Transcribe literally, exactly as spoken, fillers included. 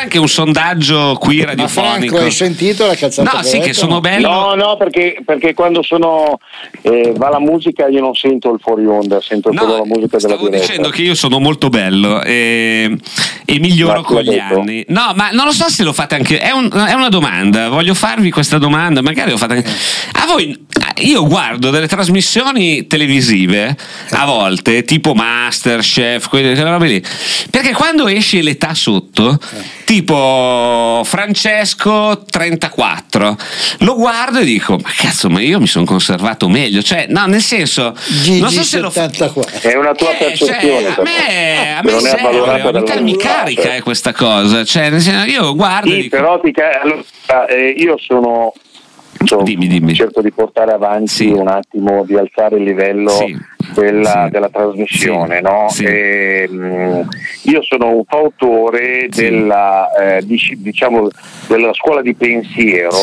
anche un sondaggio qui radiofonico. Ma Franco, hai sentito la cazzata? No, sì, che sono bello. No, no, perché, perché quando sono eh, va la musica io non sento il fuori onda, sento No, solo la musica della stavo diretta. dicendo che io sono molto bello e, e miglioro Ma con chi gli l'ha detto? anni. No, ma non lo so se lo fate anche. È, un- è una domanda. Voglio farvi questa domanda. Magari lo fate anche. A voi. Io guardo delle trasmissioni televisive a volte, tipo Masterchef, quelle quelle robe lì, perché quando esce l'età sotto, tipo Francesco trentaquattro, lo guardo e dico: ma cazzo, ma io mi sono conservato meglio. Cioè, no, nel senso, non so se lo fa. settantaquattro. È una tua Eh, percezione. cioè, a però. me, a Che me non è serve, avvalorata ogni tanto mi dalla- carica eh, questa cosa. Cioè, nel senso, io guardo e Sì, dico, però ti ca- allora, eh, io sono so, Dimmi, dimmi. cerco di portare avanti Sì. un attimo, di alzare il livello Sì. della, Sì. della trasmissione, Sì. no? Sì. E, mh, io sono un fautore Sì. della, eh, dic- diciamo, della scuola di pensiero